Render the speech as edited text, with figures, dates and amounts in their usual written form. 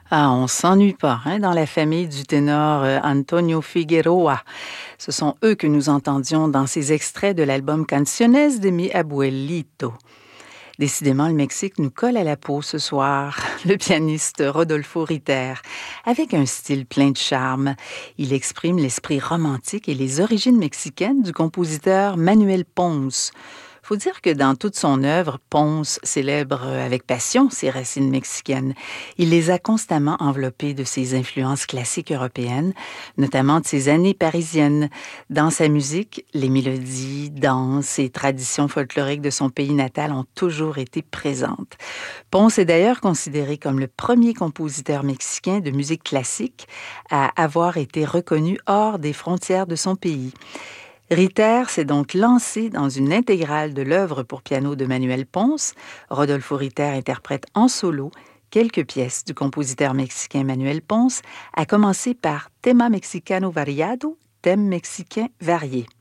Ah, on s'ennuie pas, hein, dans la famille du ténor Antonio Figueroa. Ce sont eux que nous entendions dans ces extraits de l'album Canciones de mi abuelito. Décidément, le Mexique nous colle à la peau ce soir. Le pianiste Rodolfo Ritter, avec un style plein de charme, il exprime l'esprit romantique et les origines mexicaines du compositeur Manuel Ponce. Faut dire que dans toute son œuvre, Ponce célèbre avec passion ses racines mexicaines. Il les a constamment enveloppées de ses influences classiques européennes, notamment de ses années parisiennes. Dans sa musique, les mélodies, danses et traditions folkloriques de son pays natal ont toujours été présentes. Ponce est d'ailleurs considéré comme le premier compositeur mexicain de musique classique à avoir été reconnu hors des frontières de son pays. Ritter s'est donc lancé dans une intégrale de l'œuvre pour piano de Manuel Ponce. Rodolfo Ritter interprète en solo quelques pièces du compositeur mexicain Manuel Ponce, à commencer par Tema Mexicano Variado, thème mexicain varié.